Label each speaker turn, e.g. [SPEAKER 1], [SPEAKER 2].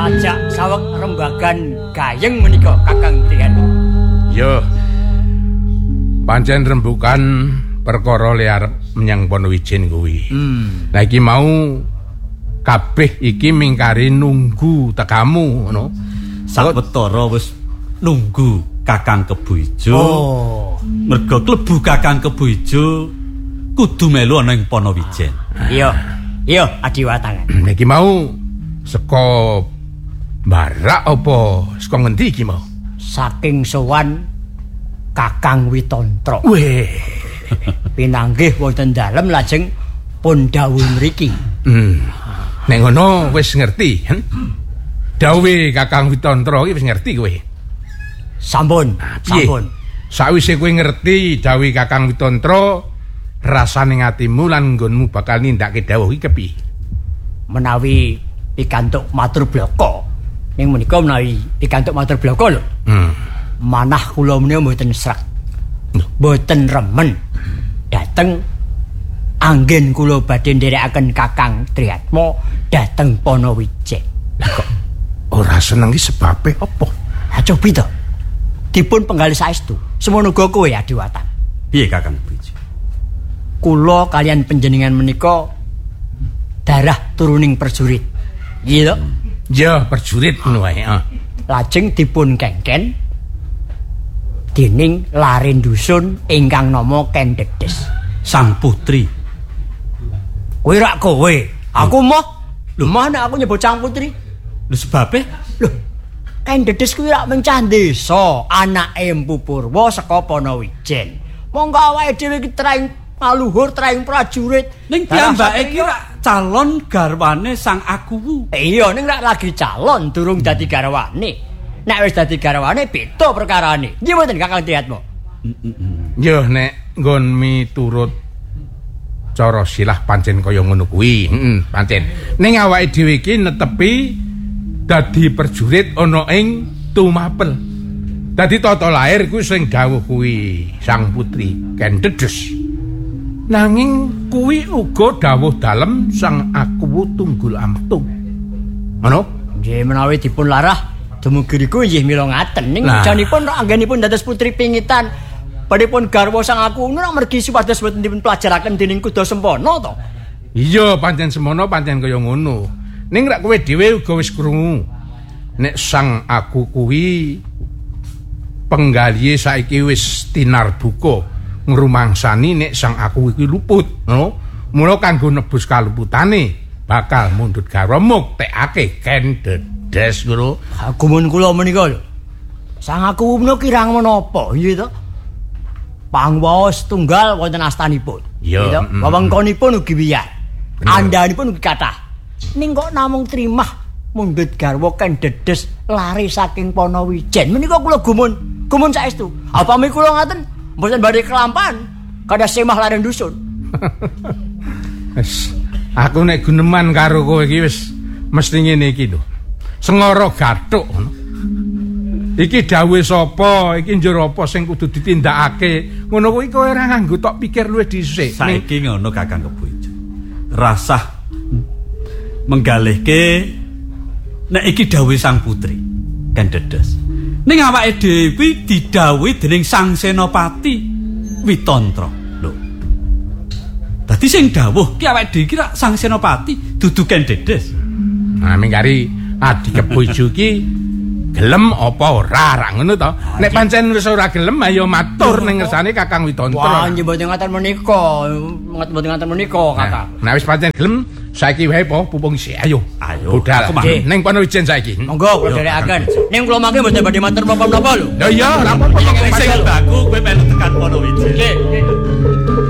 [SPEAKER 1] sajak saweg rembagan gayeng menika Kakang Triyono.
[SPEAKER 2] Yo. Pancen rembukan perkara le arep menyang Ponowijen kuwi. Lah iki mau kabeh iki mingkari nunggu tekamu ngono.
[SPEAKER 3] Sawetara wis nunggu Kakang Kebo Ijo.
[SPEAKER 1] Oh,
[SPEAKER 3] Merga klebu Kakang Kebo Ijo kudu melu ana ing Ponowijen.
[SPEAKER 1] Iya, Adiwatangan.
[SPEAKER 2] Iki mau saka Barak apa saka ngendi iki mau?
[SPEAKER 1] Saking sowan Kakang Witontra.
[SPEAKER 2] Weh.
[SPEAKER 1] Pinanggih wonten dalem lajeng pun dawuh mriki.
[SPEAKER 2] Nek ngono wis ngerti, dawuhe Kakang Witontra iki wis ngerti kowe.
[SPEAKER 1] Sampun.
[SPEAKER 2] Sawise kowe ngerti dawuhe Kakang Witontra, rasane atimu lan nggonmu bakal nindakake dawuh iki kepiye?
[SPEAKER 1] Menawi pikantuk matur blaka. Ning menika menawi pikantuk matur blaka lho. Manah kula menika mboten srek. Mboten remen dateng anggen kula badhe nderekaken Kakang Triyatma dateng Ponowijen.
[SPEAKER 2] Lah kok ora seneng iki sebabe apa?
[SPEAKER 1] Ha cobi to. Dipun penggalih saestu. Semono uga kowe Adiwatan.
[SPEAKER 3] Piye Kakang Kebo Ijo?
[SPEAKER 1] Kula kalian panjenengan menika darah turuning perjurit. Nggih to?
[SPEAKER 2] Ya, perjurit ngono wae.
[SPEAKER 1] Lajeng dipun kengken dening lare dusun ingkang nama Ken Dedes.
[SPEAKER 3] Sang putri.
[SPEAKER 1] Kowe rak kowe. Aku moh. Lho mana aku nyebut sang putri?
[SPEAKER 3] Lho sebabe?
[SPEAKER 1] Lho, Ken Dedes kuwi rak mencah desa, anake Empu Purwa saka Ponowijen. Monggo awake dhewe iki traing maluhur, traing prajurit.
[SPEAKER 3] Ning piyambake iki rak calon garwane Sang Akuwu.
[SPEAKER 1] Iya, ning rak lagi calon durung dadi garwane. Nek wis dadi garwane beda perkarane. Nggih mboten Kakang Triyatma?
[SPEAKER 2] Yo nek nggon miturut cara silah pancen kaya ngono kuwi. Pancen. Ning awake dhewe iki netepi dadi perjurit ana ing Tumapel. Dadi tata lair kuwi sing dawuh kuwi Sang Putri Ken Dedes. Nanging kuwi uga dawuh dalem Sang Akuwu Tunggul Amtung. Ngono?
[SPEAKER 1] Nggih menawi dipun larah dumugi riku nggih mila ngaten. Ning janipun anggenipun dados putri pingitan badhepun garwa Sang Akuwu nek mergi supados boten dipun pelajaraken dening Kuda Sempana to.
[SPEAKER 2] Iya pancen semono pancen kaya ngono. Ning rak kowe dhewe uga wis krungu. Nek Sang Aku kuwi penggalihe saiki wis tinarbuka ngrumangsani nek Sang Aku iki luput, no? Mula kanggo nebus kaluputane bakal mundhut garwa muktekake Ken Dedes ngono.
[SPEAKER 1] Gumun kula menika lho. Sang Akuwu menika kirang menapa nggih to? Pangwaos tunggal wonten astanipun.
[SPEAKER 2] Iya.
[SPEAKER 1] Wewengkonipun ugi wiyar. Andhanipun ugi kathah. Ning kok namung trimah mundhut garwa Ken Dedes lari saking Ponowijen. Menika kula gumun saestu. Apami kula ngaten mboten badhe kelampan kada semah lare dusun.
[SPEAKER 2] Wis aku nek guneman karo kowe iki wis mesti ngene iki lho. Sengara gathuk ngono. Iki dawuhe sapa? Iki njur apa sing kudu ditindakake? Ngono kuwi kowe ora nganggo tok pikir luwih dhisik.
[SPEAKER 3] Saiki ngono Kakang Kebo Ijo. Rasah menggalihke nek iki dawuhe Sang Putri Ken Dedes. Ning awake dhewe didhawuhi dening Sang Senopati Witontra. Lho. Dadi sing dawuh ki awake dhewe iki Sang Senopati dudu Ken Dedes.
[SPEAKER 2] Nah, mingkari Adi Kebo Ijo ki gelem apa ora ra ngono to. Nek pancen wis ora gelem ayo matur ning ngersane Kakang Witontra.
[SPEAKER 1] Wah, nggih mboten ngaten menika. Mboten ngaten menika, Kakang.
[SPEAKER 2] Nah, wis pancen gelem saiki wae po pupung sik. Ayo. Budal ning Ponowijen saiki.
[SPEAKER 1] Monggo kula dherekaken. Ning kula mangke mboten badhe matur napa-napa lho.
[SPEAKER 2] Lah iya, ora apa-apa.
[SPEAKER 3] Sing baku kowe melu tekan Ponowijen.
[SPEAKER 1] Nggih.